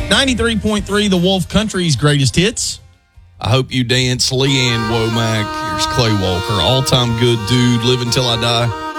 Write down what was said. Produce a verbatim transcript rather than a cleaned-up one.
ninety-three point three, The Wolf Country's greatest hits. I Hope You Dance, Leanne Womack. Here's Clay Walker, all-time good dude, Live Until I Die.